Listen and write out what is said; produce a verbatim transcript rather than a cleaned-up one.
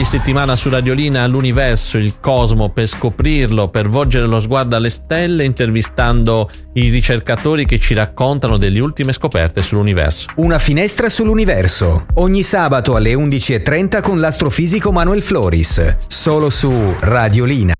settimana su Radiolina l'universo, il cosmo, per scoprirlo, per volgere lo sguardo alle stelle, intervistando i ricercatori che ci raccontano delle ultime scoperte sull'universo. Una finestra sull'universo, ogni sabato alle undici e trenta con l'astrofisico Manuel Floris, solo su Radiolina.